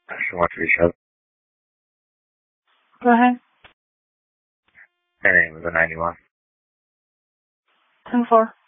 She wants to be shut. Go ahead. Her name is a 91. 10-4.